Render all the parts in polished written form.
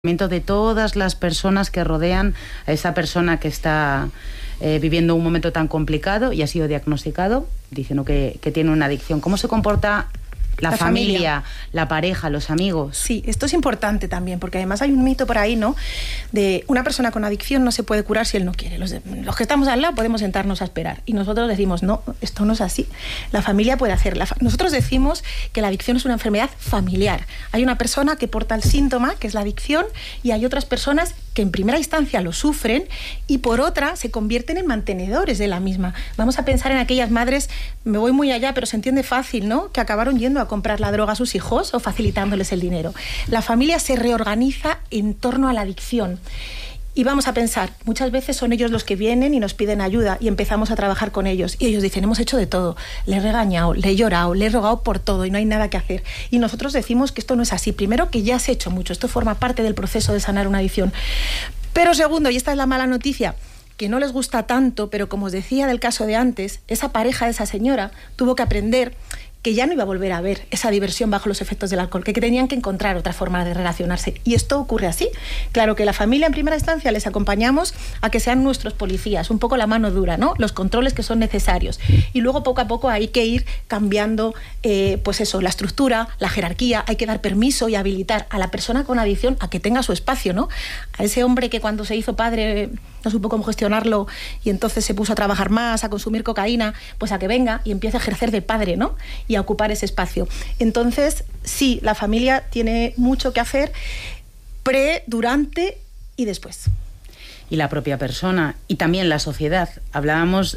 De todas las personas que rodean a esa persona que está viviendo un momento tan complicado y ha sido diagnosticado diciendo que tiene una adicción. ¿Cómo se comporta la familia, la pareja, los amigos? Sí, esto es importante también, porque además hay un mito por ahí, ¿no? De una persona con adicción no se puede curar si él no quiere. Los que estamos al lado podemos sentarnos a esperar. Y nosotros decimos, no, esto no es así. La familia puede hacerla. Nosotros decimos que la adicción es una enfermedad familiar. Hay una persona que porta el síntoma, que es la adicción, y hay otras personas que en primera instancia lo sufren y por otra se convierten en mantenedores de la misma. Vamos a pensar en aquellas madres, me voy muy allá, pero se entiende fácil, ¿no? Que acabaron yendo a comprar la droga a sus hijos o facilitándoles el dinero. La familia se reorganiza en torno a la adicción. Y vamos a pensar, muchas veces son ellos los que vienen y nos piden ayuda y empezamos a trabajar con ellos. Y ellos dicen, hemos hecho de todo, le he regañado, le he llorado, le he rogado por todo y no hay nada que hacer. Y nosotros decimos que esto no es así. Primero, que ya has hecho mucho, esto forma parte del proceso de sanar una adicción. Pero segundo, y esta es la mala noticia, que no les gusta tanto, pero como os decía del caso de antes, esa pareja de esa señora tuvo que aprender que ya no iba a volver a ver esa diversión bajo los efectos del alcohol, que tenían que encontrar otra forma de relacionarse. Y esto ocurre así. Claro que la familia en primera instancia les acompañamos a que sean nuestros policías, un poco la mano dura, ¿no? Los controles que son necesarios. Y luego poco a poco hay que ir cambiando, pues eso, la estructura, la jerarquía, hay que dar permiso y habilitar a la persona con adicción a que tenga su espacio, ¿no? A ese hombre que cuando se hizo padre no supo cómo gestionarlo y entonces se puso a trabajar más, a consumir cocaína, pues a que venga y empiece a ejercer de padre, ¿no? Y a ocupar ese espacio. Entonces, sí, la familia tiene mucho que hacer pre, durante y después. Y la propia persona y también la sociedad. Hablábamos,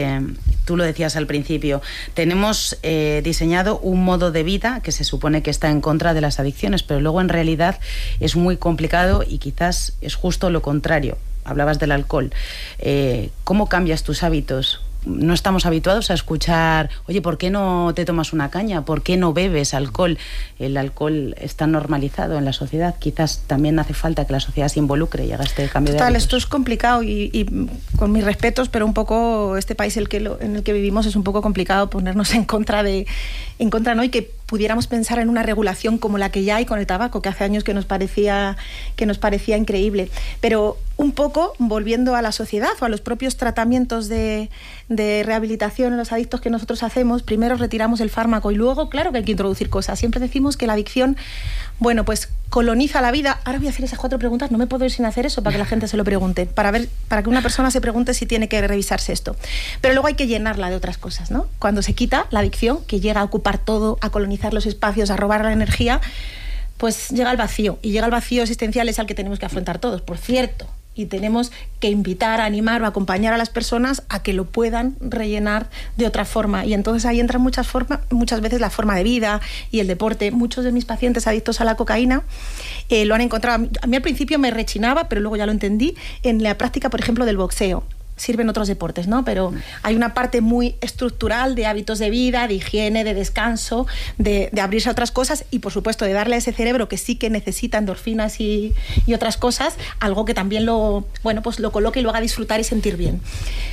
tú lo decías al principio, tenemos diseñado un modo de vida que se supone que está en contra de las adicciones, pero luego en realidad es muy complicado y quizás es justo lo contrario. Hablabas del alcohol. ¿Cómo cambias tus hábitos? No estamos habituados a escuchar, oye, ¿por qué no te tomas una caña? ¿Por qué no bebes alcohol? El alcohol está normalizado en la sociedad. Quizás también hace falta que la sociedad se involucre y haga este cambio de hábitos. Esto es complicado y con mis respetos, pero un poco este país en el que vivimos es un poco complicado ponernos en contra, ¿no? Y que pudiéramos pensar en una regulación como la que ya hay con el tabaco, que hace años que nos parecía increíble. Pero un poco, volviendo a la sociedad o a los propios tratamientos de rehabilitación en los adictos que nosotros hacemos, primero retiramos el fármaco y luego, claro que hay que introducir cosas. Siempre decimos que la adicción, bueno, pues coloniza la vida. Ahora voy a hacer esas 4 preguntas, no me puedo ir sin hacer eso para que la gente se lo pregunte, para que una persona se pregunte si tiene que revisarse esto. Pero luego hay que llenarla de otras cosas, ¿no? Cuando se quita la adicción, que llega a ocupar todo, a colonizar los espacios, a robar la energía, pues llega el vacío. Y llega el vacío existencial, es al que tenemos que afrontar todos, por cierto. Y tenemos que invitar, animar o acompañar a las personas a que lo puedan rellenar de otra forma. Y entonces ahí entran muchas veces la forma de vida y el deporte. Muchos de mis pacientes adictos a la cocaína lo han encontrado. A mí al principio me rechinaba, pero luego ya lo entendí, en la práctica, por ejemplo, del boxeo. Sirven otros deportes, ¿no? Pero hay una parte muy estructural de hábitos de vida, de higiene, de descanso, de abrirse a otras cosas y, por supuesto, de darle a ese cerebro que sí que necesita endorfinas y otras cosas, algo que también lo coloque y lo haga disfrutar y sentir bien.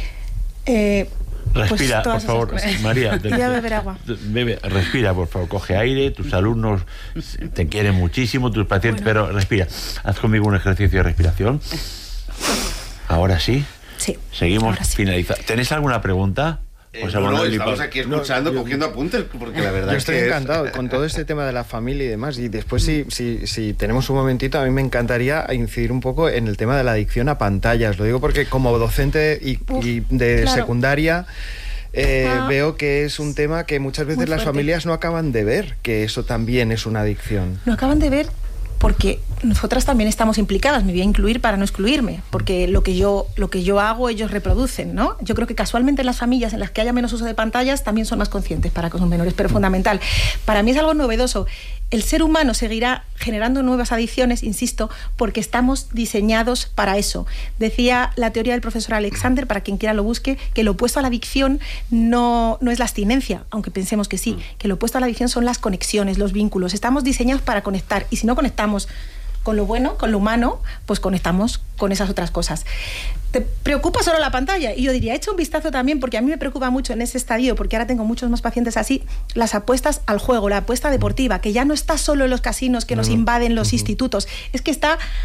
Respira, por favor, María. Voy a beber agua. Respira, por favor, coge aire. Tus alumnos te quieren muchísimo, tus pacientes, pero respira. Haz conmigo un ejercicio de respiración. Ahora sí. Sí. Seguimos finalizando. ¿Tenés alguna pregunta? No, estamos aquí escuchando, cogiendo apuntes, porque la verdad yo estoy encantado con todo este tema de la familia y demás. Y después, si tenemos un momentito, a mí me encantaría incidir un poco en el tema de la adicción a pantallas. Lo digo porque como docente y de claro. secundaria veo que es un tema que muchas veces las familias no acaban de ver, que eso también es una adicción. No acaban de ver porque nosotras también estamos implicadas, me voy a incluir para no excluirme, porque lo que yo hago ellos reproducen, ¿no? Yo creo que casualmente en las familias en las que haya menos uso de pantallas también son más conscientes para con sus menores, pero fundamental. Para mí es algo novedoso. El ser humano seguirá generando nuevas adicciones, insisto, porque estamos diseñados para eso. Decía la teoría del profesor Alexander, para quien quiera lo busque, que lo opuesto a la adicción no es la abstinencia, aunque pensemos que sí, que lo opuesto a la adicción son las conexiones, los vínculos. Estamos diseñados para conectar, y si no conectamos con lo bueno, con lo humano, pues conectamos con esas otras cosas. ¿Te preocupa solo la pantalla? Y yo diría, echa un vistazo también, porque a mí me preocupa mucho en ese estadio, porque ahora tengo muchos más pacientes así, las apuestas al juego, la apuesta deportiva, que ya no está solo en los casinos que nos invaden los institutos, es que está